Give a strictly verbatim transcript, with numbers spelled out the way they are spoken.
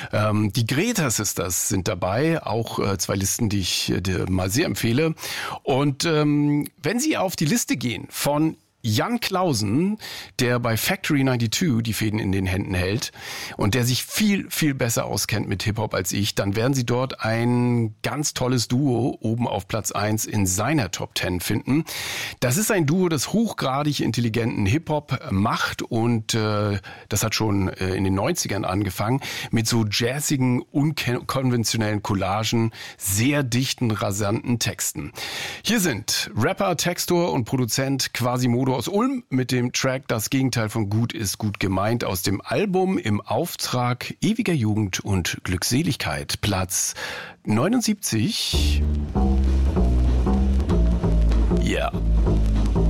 Ähm, die Greta Sisters sind dabei, auch äh, zwei Listen, die ich äh, dir mal sehr empfehle. Und ähm, wenn Sie auf die Liste gehen von Jan Clausen, der bei Factory zweiundneunzig die Fäden in den Händen hält und der sich viel, viel besser auskennt mit Hip-Hop als ich, dann werden Sie dort ein ganz tolles Duo oben auf Platz eins in seiner Top zehn finden. Das ist ein Duo, das hochgradig intelligenten Hip-Hop macht und äh, das hat schon äh, in den neunzigern angefangen mit so jazzigen, unkonventionellen Collagen, sehr dichten, rasanten Texten. Hier sind Rapper, Textor und Produzent Quasimodo aus Ulm mit dem Track Das Gegenteil von gut ist gut gemeint aus dem Album Im Auftrag ewiger Jugend und Glückseligkeit. Platz neunundsiebzig. Ja. Yeah.